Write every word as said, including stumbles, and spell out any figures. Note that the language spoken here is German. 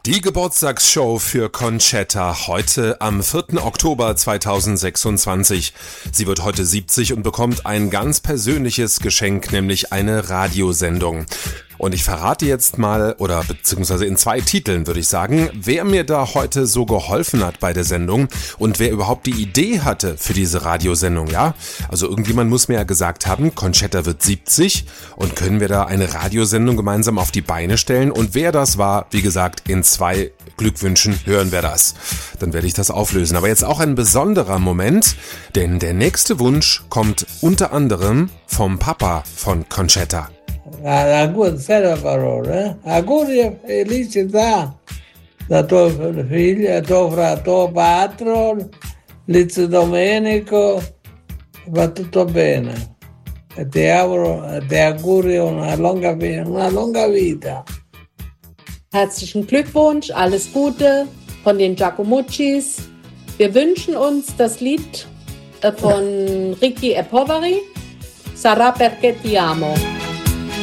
Die Geburtstagsshow für Concetta heute am vierten Oktober zweitausendsechsundzwanzig. Sie wird heute siebzig und bekommt ein ganz persönliches Geschenk, nämlich eine Radiosendung. Und ich verrate jetzt mal, oder beziehungsweise in zwei Titeln würde ich sagen, wer mir da heute so geholfen hat bei der Sendung und wer überhaupt die Idee hatte für diese Radiosendung, ja? Also irgendjemand muss mir ja gesagt haben, Concetta wird siebzig und können wir da eine Radiosendung gemeinsam auf die Beine stellen? Und wer das war, wie gesagt, in zwei Glückwünschen hören wir das. Dann werde ich das auflösen. Aber jetzt auch ein besonderer Moment, denn der nächste Wunsch kommt unter anderem vom Papa von Concetta. Auguri, sai la parola, eh? Auguri e felicità da tuo figlio, tuo fratello, tuo patron, Lizio Domenico, va tutto bene. E ti auguro, ti auguro una lunga, una lunga vita. Herzlichen Glückwunsch, alles Gute von den Giacomuccis. Wir wünschen uns das Lied von Ricky e Poveri, Sarà perché ti amo.